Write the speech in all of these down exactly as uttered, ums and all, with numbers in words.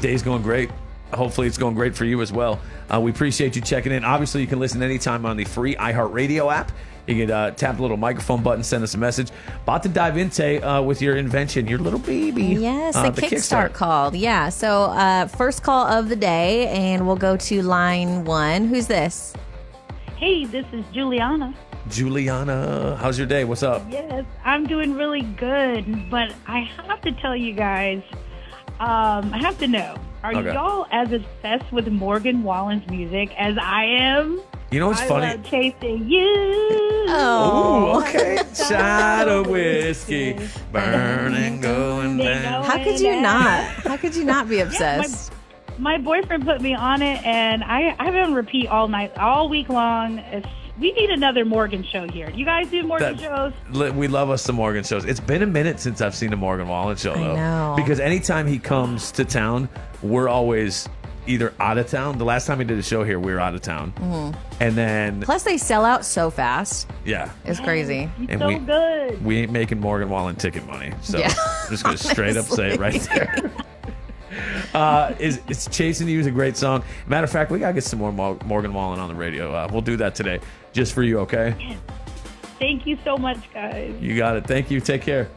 day's going great. Hopefully it's going great for you as well. Uh, we appreciate you checking in. Obviously, you can listen anytime on the free iHeartRadio app. You can uh, tap the little microphone button, send us a message. About to dive into uh, with your invention, your little baby. Yes, uh, the, the Kickstart, Kickstart called. Yeah, so uh, first call of the day, and we'll go to line one. Who's this? Hey, this is Juliana. Juliana, how's your day? What's up? Yes, I'm doing really good, but I have to tell you guys, um, I have to know, are Okay. y'all as obsessed with Morgan Wallen's music as I am? You know what's I funny? love chasing you. Oh, okay. Shot of whiskey, burning, going down. How could you not? How could you not be obsessed? Yeah, my, my boyfriend put me on it, and I, I have it on repeat all night, all week long. It's, we need another Morgan show here. You guys do Morgan That- shows? li- We love us some Morgan shows. It's been a minute since I've seen a Morgan Wallen show, I though. know. Because anytime he comes to town, we're always either out of town. The last time he did a show here, we were out of town. Mm-hmm. And then, Plus, they sell out so fast. yeah. It's crazy. He's And so we- good. We ain't making Morgan Wallen ticket money. So Yeah, I'm just going to straight up say it right there. Uh, is it's Chasing You is a great song. Matter of fact, we got to get some more Mo- Morgan Wallen on the radio. Uh, we'll do that today just for you, okay? Thank you so much, guys. You got it. Thank you. Take care.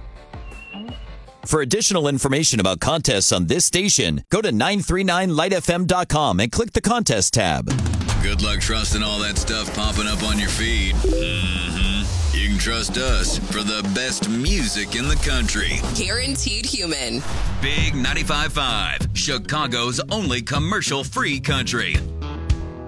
For additional information about contests on this station, go to nine three nine light f m dot com and click the contest tab. Good luck trusting all that stuff popping up on your feed. Mm-hmm. You can trust us for the best music in the country. Guaranteed Human. Big ninety-five point five, Chicago's only commercial-free country.